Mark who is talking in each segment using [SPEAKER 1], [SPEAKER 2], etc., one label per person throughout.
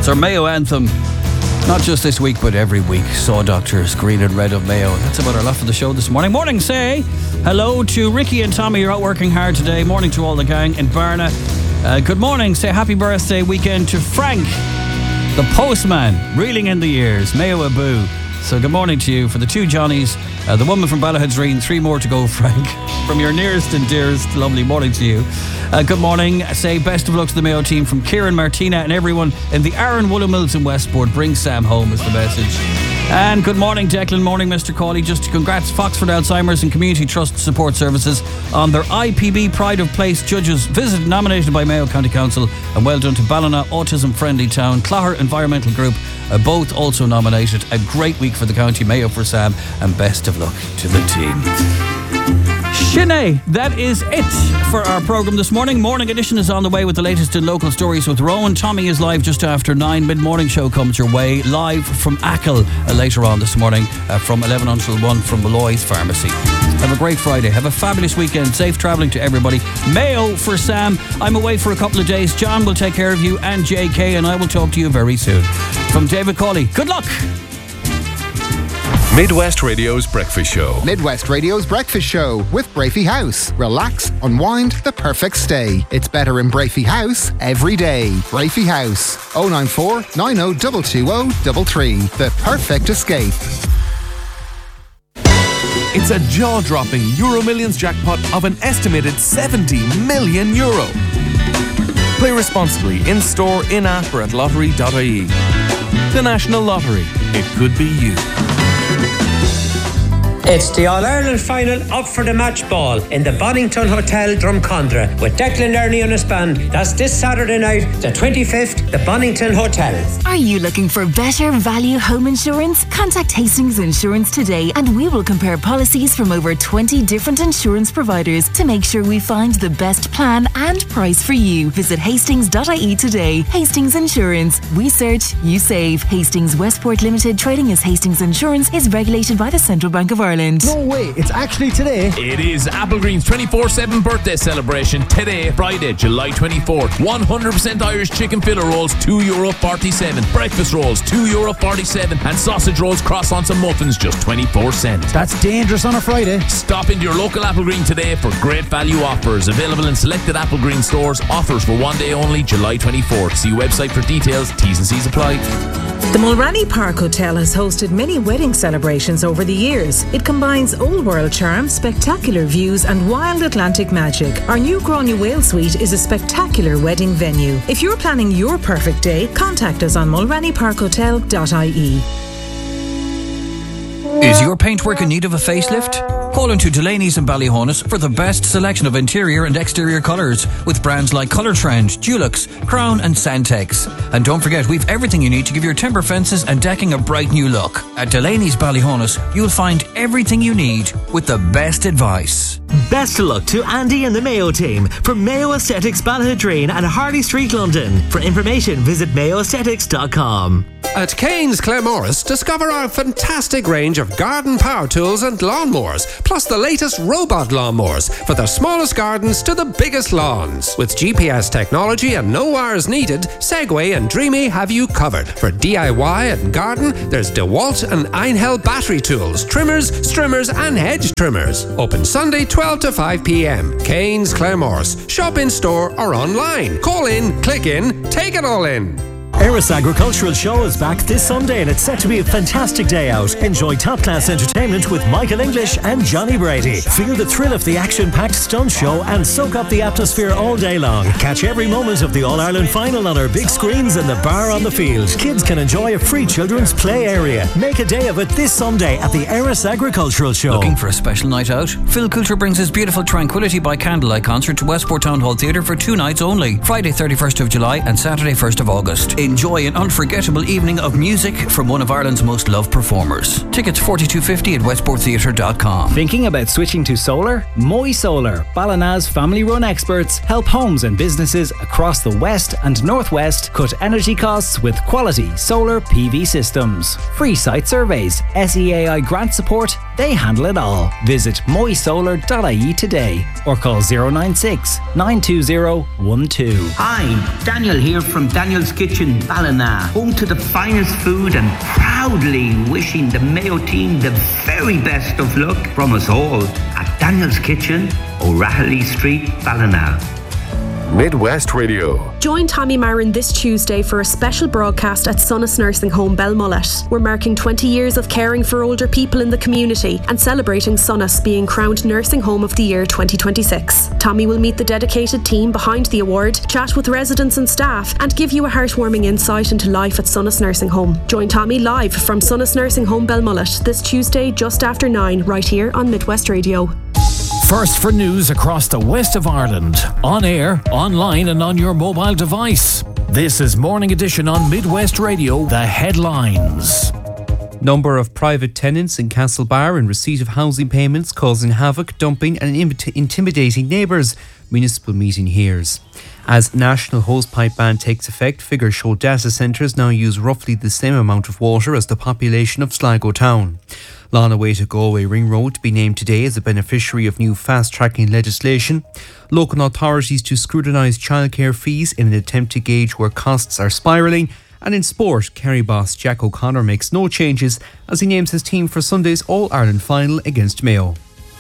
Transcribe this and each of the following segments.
[SPEAKER 1] It's our Mayo anthem. Not just this week, but every week. Saw Doctors, Green and Red of Mayo. That's about our lot for the show this morning. Morning, say hello to Ricky and Tommy. You're out working hard today. Morning to all the gang in Barna. Good morning. Say happy birthday weekend to Frank, the postman, reeling in the years. Mayo Abu. So good morning to you. For the two Johnnies, the woman from Ballahadreen, 3 more to go, Frank. From your nearest and dearest, lovely morning to you. Good morning. Say best of luck to the Mayo team from Kieran, Martina and everyone in the Aaron Woolen Mills in Westport. Bring Sam home is the message. And good morning, Declan. Morning, Mr. Cawley. Just congrats Foxford Alzheimer's and Community Trust Support Services on their IPB Pride of Place Judges visit nominated by Mayo County Council, and well done to Ballina Autism Friendly Town, Clogher Environmental Group, both also nominated. A great week for the county. Mayo for Sam, and best of luck to the team. Sinead, that is it for our programme this morning. Morning Edition is on the way with the latest in local stories with Rowan. Tommy is live just after 9. Mid-morning show comes your way live from Achill later on this morning from 11 until 1 from Malloy's Pharmacy. Have a great Friday. Have a fabulous weekend. Safe travelling to everybody. Mayo for Sam. I'm away for a couple of days. John will take care of you and JK, and I will talk to you very soon. From David Cawley, good luck.
[SPEAKER 2] Midwest Radio's Breakfast Show.
[SPEAKER 3] Midwest Radio's Breakfast Show with Brafey House. Relax, unwind, the perfect stay. It's better in Brafey House every day. Brafey House, 094 90 The perfect escape.
[SPEAKER 2] It's a jaw-dropping Euro Millions jackpot of an estimated €70 million. Play responsibly in-store, in-app or at lottery.ie. The National Lottery. It could be you.
[SPEAKER 4] It's the All-Ireland final up for the match ball in the Bonington Hotel, Drumcondra, with Declan Learney on his band. That's this Saturday night, the 25th, the Bonington Hotel.
[SPEAKER 5] Are you looking for better value home insurance? Contact Hastings Insurance today and we will compare policies from over 20 different insurance providers to make sure we find the best plan and price for you. Visit hastings.ie today. Hastings Insurance. We search, you save. Hastings Westport Limited, trading as Hastings Insurance, is regulated by the Central Bank of Ireland.
[SPEAKER 6] No way, it's actually today.
[SPEAKER 7] It is Applegreen's 24/7 birthday celebration today, Friday, July 24th. 100% Irish chicken fillet rolls, €2.47. Breakfast rolls, €2.47. And sausage rolls, croissants and muffins, just 24 cents.
[SPEAKER 6] That's dangerous on a Friday.
[SPEAKER 7] Stop into your local Applegreen today for great value offers. Available in selected Applegreen stores. Offers for one day only, July 24th. See website for details. T's and C's apply.
[SPEAKER 8] The Mulranny Park Hotel has hosted many wedding celebrations over the years. It combines old world charm, spectacular views and wild Atlantic magic. Our new Gráinne Whale Suite is a spectacular wedding venue. If you're planning your perfect day, contact us on mulrannyparkhotel.ie.
[SPEAKER 1] Is your paintwork in need of a facelift? Call into Delaney's in Ballyhonus for the best selection of interior and exterior colours with brands like Colour Trend, Dulux, Crown and Santex. And don't forget, we've everything you need to give your timber fences and decking a bright new look. At Delaney's Ballyhonus, you'll find everything you need with the best advice.
[SPEAKER 9] Best of luck to Andy and the Mayo team from Mayo Aesthetics Ballahadreen and Harley Street, London. For information, visit mayoaesthetics.com.
[SPEAKER 10] At Kane's Claremorris, discover our fantastic range of garden power tools and lawnmowers, plus the latest robot lawnmowers for the smallest gardens to the biggest lawns. With GPS technology and no wires needed, Segway and Dreamy have you covered. For DIY and garden, there's DeWalt and Einhell battery tools, trimmers, strimmers and hedge trimmers. Open Sunday 12 to 5 p.m. Kane's Claremorris. Shop in store or online. Call in, click in, take it all in.
[SPEAKER 9] Eris Agricultural Show is back this Sunday and it's set to be a fantastic day out. Enjoy top-class entertainment with Michael English and Johnny Brady. Feel the thrill of the action-packed stunt show and soak up the atmosphere all day long. Catch every moment of the All-Ireland final on our big screens in the bar on the field. Kids can enjoy a free children's play area. Make a day of it this Sunday at the Eris Agricultural Show.
[SPEAKER 1] Looking for a special night out? Phil Coulter brings his beautiful Tranquility by Candlelight concert to Westport Town Hall Theatre for 2 nights only. Friday 31st of July and Saturday 1st of August. Enjoy an unforgettable evening of music from one of Ireland's most loved performers. Tickets $42.50 at westporttheatre.com.
[SPEAKER 11] Thinking about switching to solar? Moy Solar, Ballina's family-run experts, help homes and businesses across the West and Northwest cut energy costs with quality solar PV systems. Free site surveys, SEAI grant support, they handle it all. Visit moysolar.ie today or call 096 920 12.
[SPEAKER 12] Hi, Daniel here from Daniel's Kitchen, Ballina, home to the finest food, and proudly wishing the Mayo team the very best of luck from us all at Daniel's Kitchen, O'Rahilly Street, Ballina.
[SPEAKER 13] Midwest Radio.
[SPEAKER 14] Join Tommy Marin this Tuesday for a special broadcast at Sonas Nursing Home Belmullet. We're marking 20 years of caring for older people in the community and celebrating Sonas being crowned Nursing Home of the Year 2026. Tommy will meet the dedicated team behind the award, chat with residents and staff, and give you a heartwarming insight into life at Sonas Nursing Home. Join Tommy live from Sonas Nursing Home Belmullet this Tuesday just after 9 right here on Midwest Radio.
[SPEAKER 15] First for news across the west of Ireland. On air, online and on your mobile device. This is Morning Edition on Midwest Radio. The headlines.
[SPEAKER 16] Number of private tenants in Castlebar in receipt of housing payments causing havoc, dumping and intimidating neighbours. Municipal meeting hears. As national hosepipe ban takes effect, figures show data centres now use roughly the same amount of water as the population of Sligo town. Long-awaited Galway Ring Road to be named today as a beneficiary of new fast-tracking legislation. Local authorities to scrutinise childcare fees in an attempt to gauge where costs are spiralling. And in sport, Kerry boss Jack O'Connor makes no changes as he names his team for Sunday's All-Ireland final against Mayo.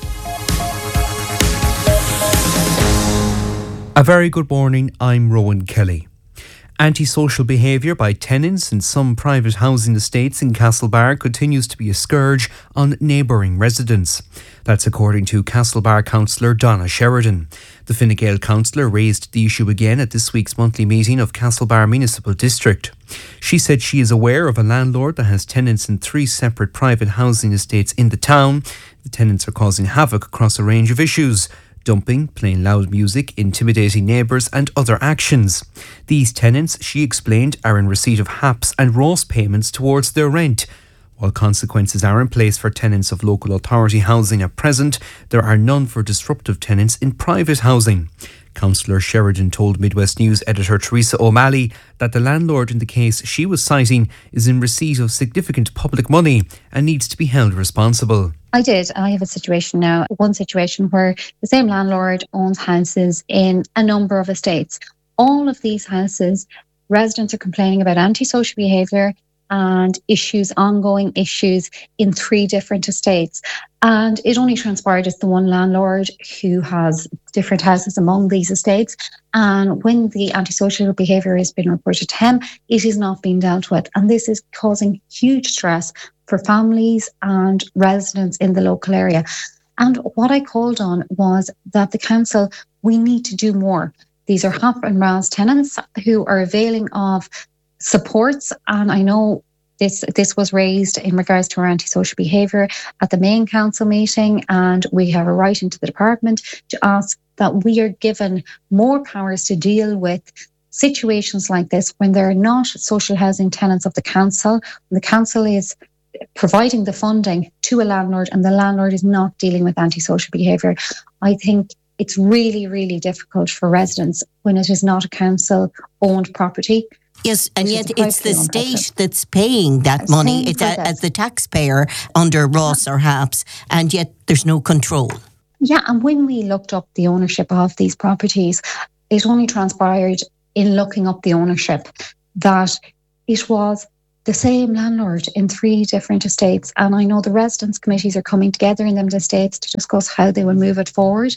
[SPEAKER 16] A very good morning, I'm Rowan Kelly. Antisocial behaviour by tenants in some private housing estates in Castlebar continues to be a scourge on neighbouring residents. That's according to Castlebar councillor Donna Sheridan. The Fine Gael councillor raised the issue again at this week's monthly meeting of Castlebar Municipal District. She said she is aware of a landlord that has tenants in 3 separate private housing estates in the town. The tenants are causing havoc across a range of issues: dumping, playing loud music, intimidating neighbours and other actions. These tenants, she explained, are in receipt of HAPs and ROS payments towards their rent. While consequences are in place for tenants of local authority housing at present, there are none for disruptive tenants in private housing. Councillor Sheridan told Midwest News editor Teresa O'Malley that the landlord in the case she was citing is in receipt of significant public money and needs to be held responsible.
[SPEAKER 17] I have a situation now, one situation where the same landlord owns houses in a number of estates. All of these houses, residents are complaining about antisocial behaviour and ongoing issues in 3 different estates. And it only transpired as the one landlord who has different houses among these estates. And when the antisocial behaviour has been reported to him, it is not being dealt with. And this is causing huge stress for families and residents in the local area. And what I called on was that the council, we need to do more. These are HAP and RAS tenants who are availing of supports, and I know this was raised in regards to our antisocial behaviour at the main council meeting, and we have a writing to the department to ask that we are given more powers to deal with situations like this when they're not social housing tenants of the council. The council is providing the funding to a landlord and the landlord is not dealing with antisocial behaviour. I think it's really, really difficult for residents when it is not a council-owned property.
[SPEAKER 18] Yes, and yet it's the state that's paying that money. It's as the taxpayer under ROS or HAPs, and yet there's no control.
[SPEAKER 17] Yeah, and when we looked up the ownership of these properties, it only transpired in looking up the ownership that it was the same landlord in 3 different estates. And I know the residents' committees are coming together in them estates to discuss how they will move it forward,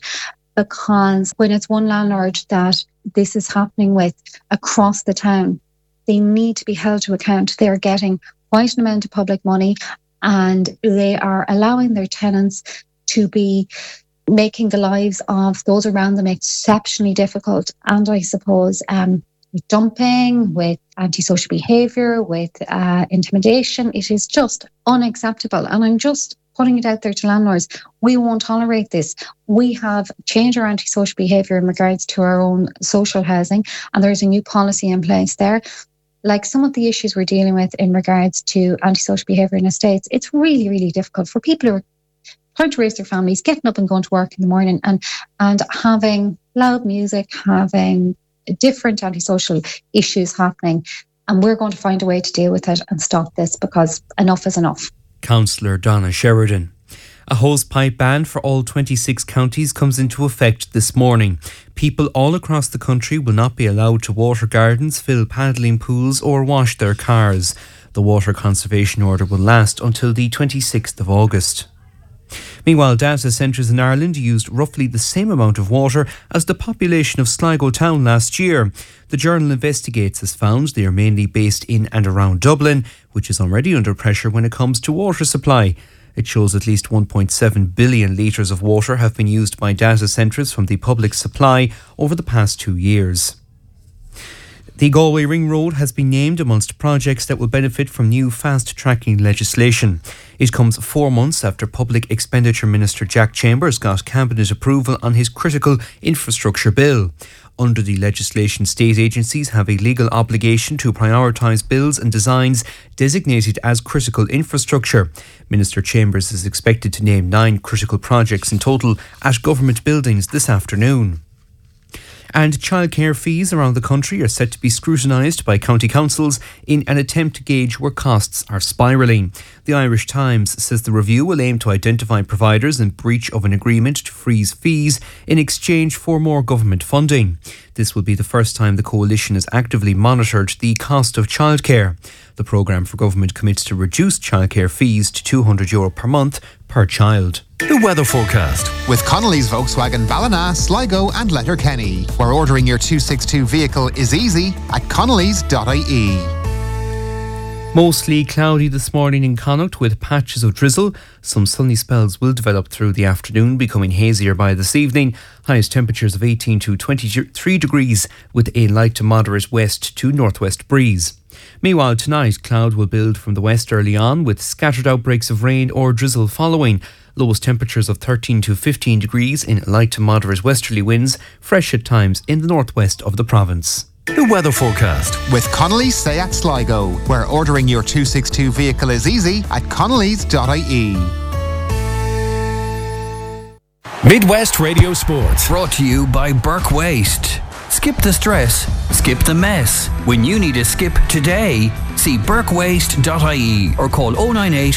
[SPEAKER 17] because when it's one landlord that this is happening with across the town, they need to be held to account. They're getting quite an amount of public money and they are allowing their tenants to be making the lives of those around them exceptionally difficult. And I suppose with dumping, with antisocial behaviour, with intimidation, it is just unacceptable. And I'm just putting it out there to landlords. We won't tolerate this. We have changed our antisocial behaviour in regards to our own social housing, and there's a new policy in place there. Like some of the issues we're dealing with in regards to antisocial behaviour in estates, it's really, really difficult for people who are trying to raise their families, getting up and going to work in the morning and having loud music, having different antisocial issues happening. And we're going to find a way to deal with it and stop this, because enough is enough.
[SPEAKER 16] Councillor Donna Sheridan. A hosepipe ban for all 26 counties comes into effect this morning. People all across the country will not be allowed to water gardens, fill paddling pools or wash their cars. The water conservation order will last until the 26th of August. Meanwhile, data centres in Ireland used roughly the same amount of water as the population of Sligo town last year. The Journal Investigates has found they are mainly based in and around Dublin, which is already under pressure when it comes to water supply. It shows at least 1.7 billion litres of water have been used by data centres from the public supply over the past 2 years. The Galway Ring Road has been named amongst projects that will benefit from new fast-tracking legislation. It comes 4 months after Public Expenditure Minister Jack Chambers got Cabinet approval on his critical infrastructure bill. Under the legislation, state agencies have a legal obligation to prioritise bills and designs designated as critical infrastructure. Minister Chambers is expected to name 9 critical projects in total at government buildings this afternoon. And childcare fees around the country are set to be scrutinised by county councils in an attempt to gauge where costs are spiralling. The Irish Times says the review will aim to identify providers in breach of an agreement to freeze fees in exchange for more government funding. This will be the first time the coalition has actively monitored the cost of childcare. The programme for government commits to reduce childcare fees to €200 per month per child.
[SPEAKER 13] The weather forecast
[SPEAKER 3] with Connolly's Volkswagen Ballina, Sligo and Letterkenny, where ordering your 262 vehicle is easy at connellys.ie.
[SPEAKER 16] Mostly cloudy this morning in Connacht with patches of drizzle. Some sunny spells will develop through the afternoon, becoming hazier by this evening. Highest temperatures of 18 to 23 degrees with a light to moderate west to northwest breeze. Meanwhile, tonight, cloud will build from the west early on with scattered outbreaks of rain or drizzle following. Lowest temperatures of 13 to 15 degrees in light to moderate westerly winds, fresh at times in the northwest of the province.
[SPEAKER 13] The weather forecast
[SPEAKER 3] with Connolly's Seat Sligo, where ordering your 262 vehicle is easy at connellys.ie.
[SPEAKER 13] Midwest Radio Sports.
[SPEAKER 1] Brought to you by Burke Waste. Skip the stress, skip the mess. When you need a skip today, see burkewaste.ie or call 098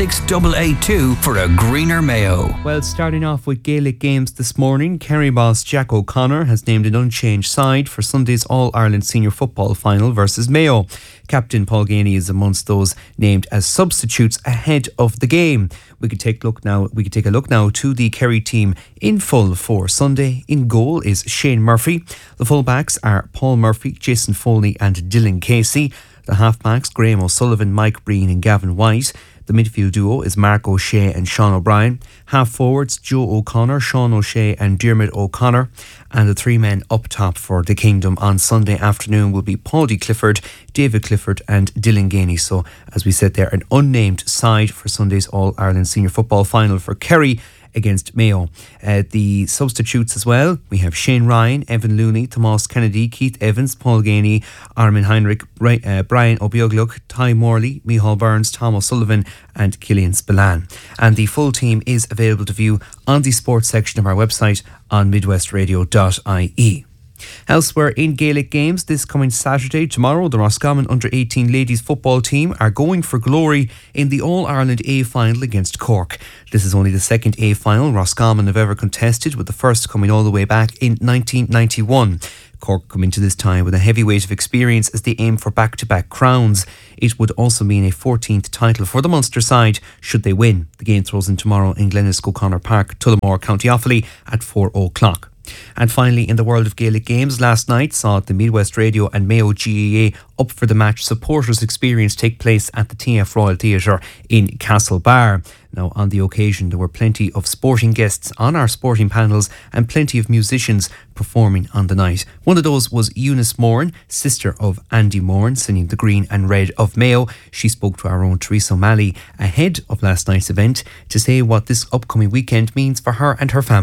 [SPEAKER 1] 26882 for a greener Mayo.
[SPEAKER 16] Well, starting off with Gaelic games this morning, Kerry boss Jack O'Connor has named an unchanged side for Sunday's All-Ireland Senior Football Final versus Mayo. Captain Paul Ganey is amongst those named as substitutes ahead of the game. We could take a look now to the Kerry team in full for Sunday. In goal is Shane Murphy. The fullbacks are Paul Murphy, Jason Foley and Dylan Casey. The halfbacks, Graham O'Sullivan, Mike Breen and Gavin White. The midfield duo is Mark O'Shea and Sean O'Brien. Half forwards, Joe O'Connor, Sean O'Shea and Diarmid O'Connor. And the 3 men up top for the Kingdom on Sunday afternoon will be Paudie Clifford, David Clifford and Dylan Ganey. So, as we said there, an unnamed side for Sunday's All-Ireland Senior Football Final for Kerry against Mayo. The substitutes as well, we have Shane Ryan, Evan Looney, Tomas Kennedy, Keith Evans, Paul Ganey, Armin Heinrich, Brian O'Biogluk, Ty Morley, Micheál Burns, Tom O'Sullivan and Killian Spillane. And the full team is available to view on the sports section of our website on midwestradio.ie. Elsewhere in Gaelic games, this coming Saturday, tomorrow, the Roscommon Under-18 ladies football team are going for glory in the All-Ireland A final against Cork. This is only the second A final Roscommon have ever contested, with the first coming all the way back in 1991. Cork come into this time with a heavy weight of experience as they aim for back-to-back crowns. It would also mean a 14th title for the Munster side should they win. The game throws in tomorrow in Glenisco Connor Park, Tullamore, County Offaly at 4 o'clock. And finally, in the world of Gaelic games, last night saw the Midwest Radio and Mayo GAA Up for the Match supporters experience take place at the TF Royal Theatre in Castlebar. Now, on the occasion, there were plenty of sporting guests on our sporting panels and plenty of musicians performing on the night. One of those was Eunice Moran, sister of Andy Moran, singing the Green and Red of Mayo. She spoke to our own Teresa O'Malley ahead of last night's event to say what this upcoming weekend means for her and her family.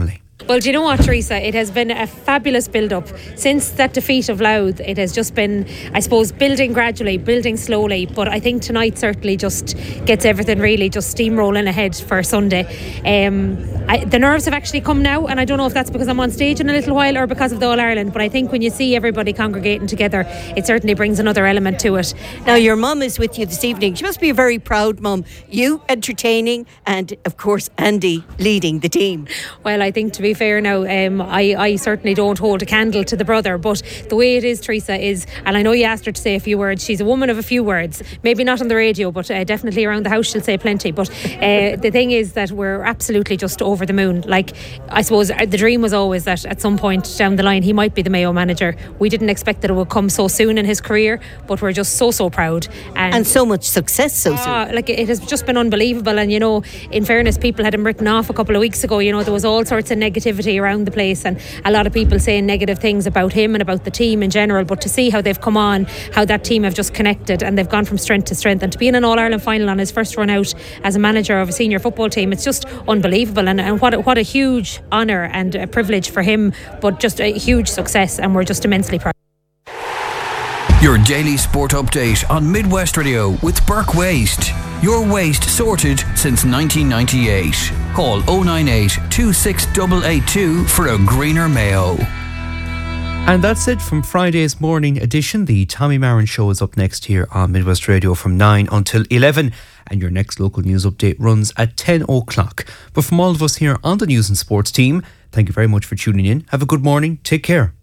[SPEAKER 19] Well, do you know what, Teresa? It has been a fabulous build-up. Since that defeat of Louth, it has just been, I suppose, building gradually, building slowly. But I think tonight certainly just gets everything really just steamrolling ahead for Sunday. The nerves have actually come now, and I don't know if that's because I'm on stage in a little while or because of the All-Ireland, but I think when you see everybody congregating together, it certainly brings another element to it.
[SPEAKER 18] Now, your mum is with you this evening. She must be a very proud mum. You entertaining and, of course, Andy leading the team.
[SPEAKER 19] Well, I think to be fair now, I certainly don't hold a candle to the brother, but the way it is, Teresa, is, and I know you asked her to say a few words, she's a woman of a few words, maybe not on the radio, but definitely around the house she'll say plenty. But the thing is that we're absolutely just over the moon. Like, I suppose the dream was always that at some point down the line he might be the Mayo manager. We didn't expect that it would come so soon in his career, but we're just so proud.
[SPEAKER 18] And so much success so soon.
[SPEAKER 19] Like, it has just been unbelievable. And, you know, in fairness, people had him written off a couple of weeks ago. You know, there was all sorts of negativity around the place and a lot of people saying negative things about him and about the team in general, but to see how they've come on, how that team have just connected and they've gone from strength to strength, and to be in an All-Ireland final on his first run out as a manager of a senior football team, it's just unbelievable. And what a huge honour and a privilege for him, but just a huge success, and we're just immensely proud.
[SPEAKER 1] Your daily sport update on Midwest Radio with Burke Waste. Your waste sorted since 1998. Call 098 26882 for a greener Mayo.
[SPEAKER 16] And that's it from Friday's morning edition. The Tommy Marin Show is up next here on Midwest Radio from 9 until 11. And your next local news update runs at 10 o'clock. But from all of us here on the News and Sports team, thank you very much for tuning in. Have a good morning. Take care.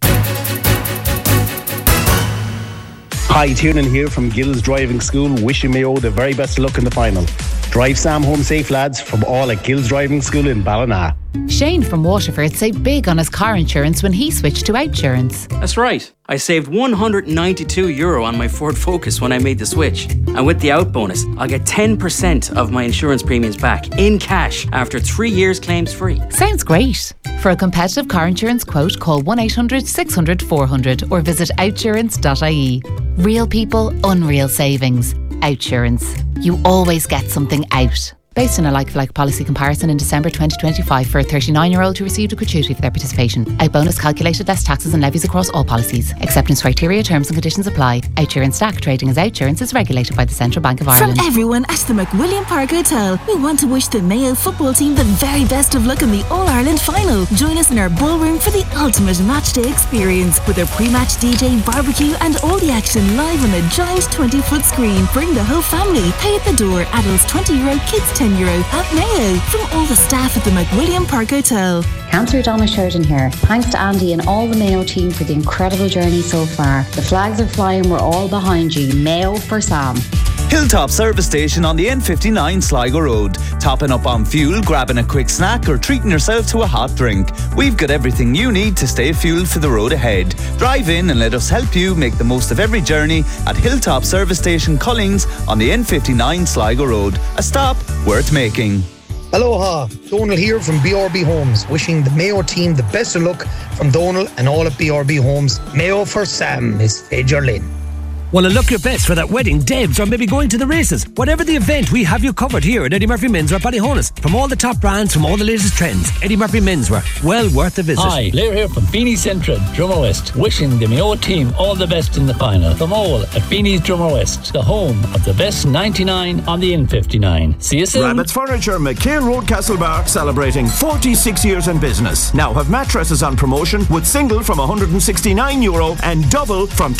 [SPEAKER 20] Hi, Tiernan here from Gills Driving School, wishing Mayo the very best luck in the final. Drive Sam home safe, lads, from all at Gills Driving School in Ballina.
[SPEAKER 21] Shane from Waterford saved big on his car insurance when he switched to Outsurance.
[SPEAKER 22] That's right. I saved €192 on my Ford Focus when I made the switch. And with the out bonus, I'll get 10% of my insurance premiums back in cash after 3 years claims free.
[SPEAKER 21] Sounds great. For a competitive car insurance quote, call 1-800 600 400 or visit outsurance.ie. Real people, unreal savings. Outsurance. You always get something out. Based on a like-for-like policy comparison in December 2025 for a 39-year-old who received a gratuity for their participation. Out bonus calculated less taxes and levies across all policies. Acceptance criteria, terms and conditions apply. Outsurance Stack trading as Outsurance is regulated by the Central Bank of Ireland.
[SPEAKER 5] From everyone at the McWilliam Park Hotel, we want to wish the Mayo football team the very best of luck in the All-Ireland final. Join us in our ballroom for the ultimate matchday experience with a pre-match DJ, barbecue and all the action live on a giant 20-foot screen. Bring the whole family. Pay at the door. Adults €20, kids €10 at Mayo. From all the staff at the McWilliam Park Hotel.
[SPEAKER 17] Councillor Donna Sheridan here. Thanks to Andy and all the Mayo team for the incredible journey so far. The flags are flying, we're all behind you. Mayo for Sam.
[SPEAKER 23] Hilltop Service Station on the N59 Sligo Road. Topping up on fuel, grabbing a quick snack or treating yourself to a hot drink. We've got everything you need to stay fueled for the road ahead. Drive in and let us help you make the most of every journey at Hilltop Service Station Collings on the N59 Sligo Road. A stop worth making.
[SPEAKER 24] Aloha, Donal here from BRB Homes, wishing the Mayo team the best of luck from Donal and all at BRB Homes. Mayo for Sam, Miss Fajer Lynn.
[SPEAKER 25] Want to look your best for that wedding, Debs, or maybe going to the races? Whatever the event, we have you covered here at Eddie Murphy Menswear Ballyhonus. From all the top brands, from all the latest trends, Eddie Murphy Menswear, well worth a visit.
[SPEAKER 26] Hi, Blair here from Beanie's Central, Drummer West, wishing the Mayo team all the best in the final. From all at Beanie's Drummer West, the home of the best 99 on the N59. See you soon.
[SPEAKER 27] Rabbit's Furniture, McCain Road, Castlebar, celebrating 46 years in business. Now have mattresses on promotion with single from €169 and double from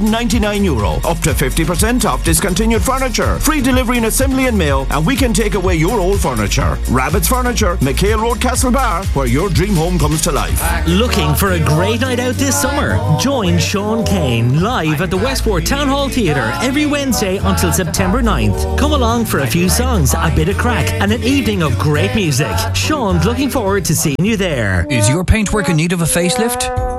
[SPEAKER 27] €299. Up to 50% off discontinued furniture. Free delivery and assembly in Mayo, and we can take away your old furniture. Rabbit's Furniture, McHale Road, Castlebar, where your dream home comes to life.
[SPEAKER 28] Looking for a great night out this summer? Join Sean Kane live at the Westport Town Hall Theatre every Wednesday until September 9th. Come along for a few songs, a bit of crack, and an evening of great music. Sean's looking forward to seeing you there.
[SPEAKER 1] Is your paintwork in need of a facelift?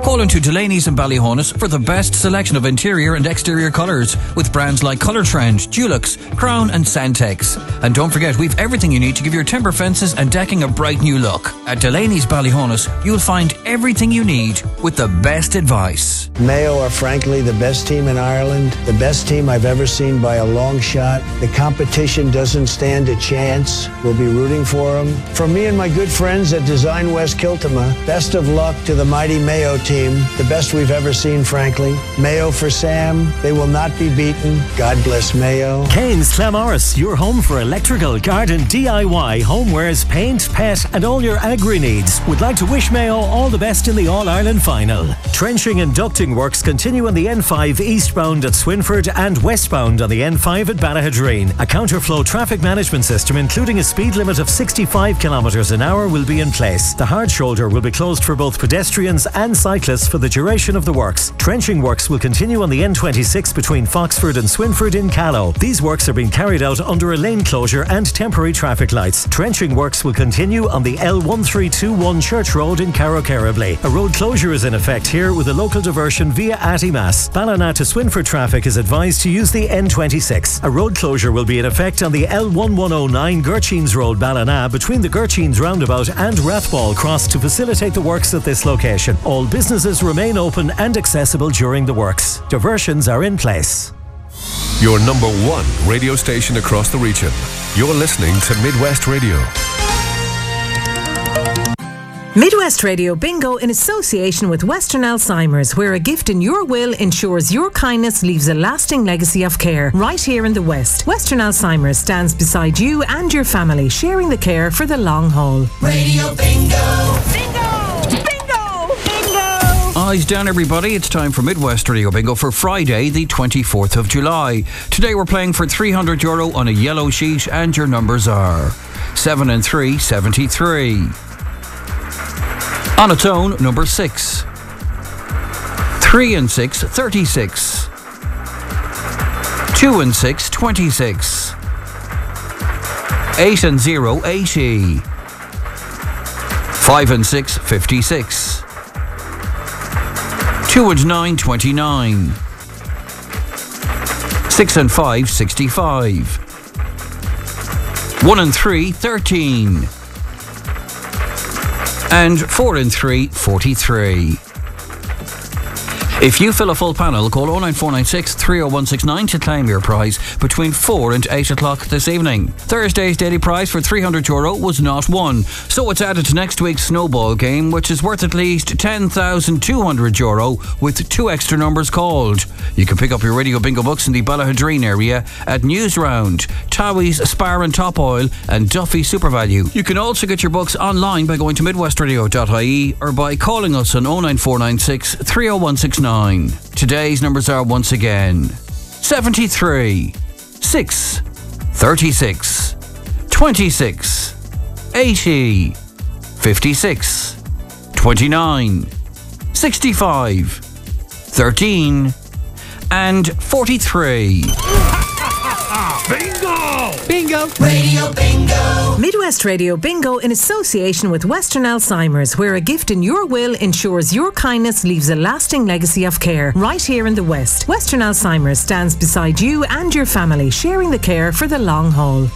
[SPEAKER 1] Call into Delaney's in Ballyhonus for the best selection of interior and exterior colours with brands like Colour Trend, Dulux, Crown and Santex. And don't forget, we've everything you need to give your timber fences and decking a bright new look. At Delaney's Ballyhonus, you'll find everything you need with the best advice.
[SPEAKER 2] Mayo are frankly the best team in Ireland, the best team I've ever seen by a long shot. The competition doesn't stand a chance. We'll be rooting for them. From me and my good friends at Design West Kiltima, best of luck to the mighty Mayo team, the best we've ever seen, frankly. Mayo for Sam, they will not be beaten. God bless Mayo.
[SPEAKER 25] Kane's Clamorris, your home for electrical, garden, DIY, homewares, paint, pet and all your agri needs. Would like to wish Mayo all the best in the All-Ireland final. Trenching and ducting works continue on the N5 eastbound at Swinford and westbound on the N5 at Ballahadreen. A counterflow traffic management system including a speed limit of 65 kilometres an hour will be in place. The hard shoulder will be closed for both pedestrians and cyclists for the duration of the works. Trenching works will continue on the N26 between Foxford and Swinford in Callow. These works are being carried out under a lane closure and temporary traffic lights. Trenching works will continue on the L1321 Church Road in Carrowcarrably. A road closure is in effect here with a local diversion via Attymass. Ballina to Swinford traffic is advised to use the N26. A road closure will be in effect on the L1109 Gurcheens Road Ballina between the Gurcheens roundabout and Rathball Cross to facilitate the works at this location. All businesses remain open and accessible during the works. Diversions are in place.
[SPEAKER 4] Your number one radio station across the region. You're listening to Midwest Radio.
[SPEAKER 6] Midwest Radio Bingo in association with Western Alzheimer's, where a gift in your will ensures your kindness leaves a lasting legacy of care. Right here in the West, Western Alzheimer's stands beside you and your family, sharing the care for the long haul.
[SPEAKER 7] Radio Bingo!
[SPEAKER 1] Eyes down, everybody. It's time for Midwest Radio Bingo for Friday, the 24th of July. Today we're playing for €300 on a yellow sheet, and your numbers are 7 and 3, 73. On its own, number 6. 3 and 6, 36. 2 and 6, 26. 8 and 0, 80. 5 and 6, 56. 2 and 9, 29. 6 and 5, 65. 1 and 3, 13. And 4 and 3, 43. If you fill a full panel, call 09496 30169 to claim your prize between 4 and 8 o'clock this evening. Thursday's daily prize for €300 was not won, so it's added to next week's snowball game, which is worth at least €10,200 with 2 extra numbers called. You can pick up your Radio Bingo books in the Ballahadreen area at Newsround, Towie's Spar and Top Oil and Duffy SuperValue. You can also get your books online by going to midwestradio.ie or by calling us on 09496 30169. Today's numbers are once again 73, 6, 36, 26, 80, 56, 29, 65, 13 and 43.
[SPEAKER 6] Bingo! Bingo! Radio Bingo! Midwest Radio Bingo in association with Western Alzheimer's, where a gift in your will ensures your kindness leaves a lasting legacy of care. Right here in the West, Western Alzheimer's stands beside you and your family, sharing the care for the long haul.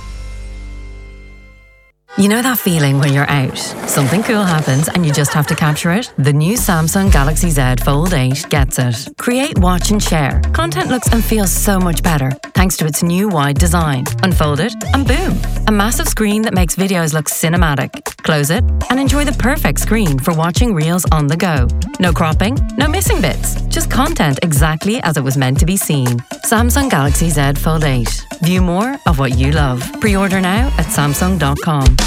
[SPEAKER 8] You know that feeling when you're out, something cool happens and you just have to capture it? The new Samsung Galaxy Z Fold 8 gets it. Create, watch and share. Content looks and feels so much better thanks to its new wide design. Unfold it and boom, a massive screen that makes videos look cinematic. Close it and enjoy the perfect screen for watching reels on the go. No cropping, no missing bits, just content exactly as it was meant to be seen. Samsung Galaxy Z Fold 8. View more of what you love. Pre-order now at Samsung.com.